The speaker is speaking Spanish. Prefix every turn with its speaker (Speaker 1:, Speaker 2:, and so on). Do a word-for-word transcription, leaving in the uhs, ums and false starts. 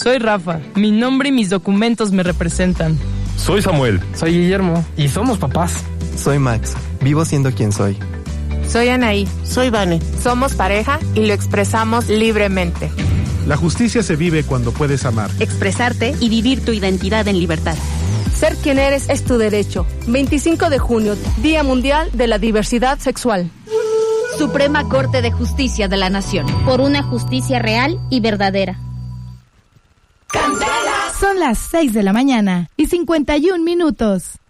Speaker 1: Soy Rafa. Mi nombre y mis documentos me representan.
Speaker 2: Soy Samuel.
Speaker 3: Soy Guillermo. Y somos papás.
Speaker 4: Soy Max. Vivo siendo quien soy.
Speaker 5: Soy Anaí.
Speaker 6: Soy Vane.
Speaker 5: Somos pareja y lo expresamos libremente.
Speaker 7: La justicia se vive cuando puedes amar,
Speaker 8: expresarte y vivir tu identidad en libertad.
Speaker 9: Ser quien eres es tu derecho. veinticinco de junio, Día Mundial de la Diversidad Sexual.
Speaker 10: Suprema Corte de Justicia de la Nación.
Speaker 11: Por una justicia real y verdadera.
Speaker 12: Son las seis de la mañana y cincuenta y un minutos.